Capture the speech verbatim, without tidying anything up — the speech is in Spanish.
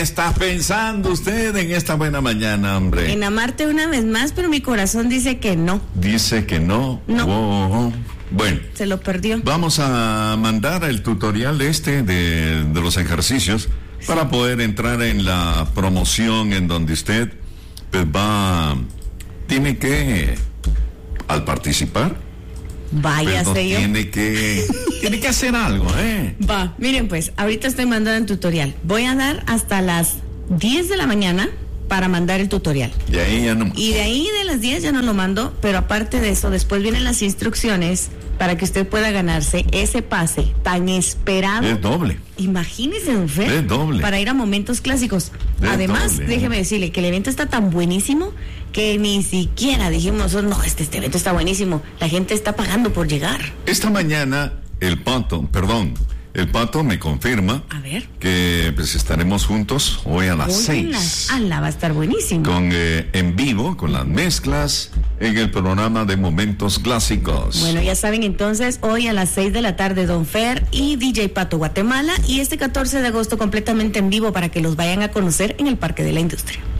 está pensando usted en esta buena mañana, hombre? En amarte una vez más, pero mi corazón dice que no. Dice que no. No. Oh, bueno. Se lo perdió. Vamos a mandar el tutorial este de, de los ejercicios sí. para poder entrar en la promoción en donde usted pues va, tiene que, al participar, Vaya, pues, yo. tiene que, tiene que hacer algo, ¿eh? Va, miren pues, ahorita estoy mandando el tutorial. Voy a dar hasta las diez de la mañana para mandar el tutorial. Y ahí ya no. Y de ahí de las diez ya no lo mando, pero aparte de eso, después vienen las instrucciones para que usted pueda ganarse ese pase tan esperado. Es doble. Imagínese, don Fer. Es doble. Para ir a momentos clásicos. Es Además, doble. déjeme decirle que el evento está tan buenísimo que ni siquiera dijimos, oh, no, este, este evento está buenísimo. La gente está pagando por llegar. Esta mañana el Pato, perdón, el Pato me confirma A ver. que pues estaremos juntos hoy a las Hoy seis. en las- ala, va a estar buenísimo. Con eh, en vivo, con las mezclas en el programa de Momentos Clásicos. Bueno, ya saben entonces, hoy a las seis de la tarde, Don Fer y D J Pato Guatemala, y este catorce de agosto completamente en vivo para que los vayan a conocer en el Parque de la Industria.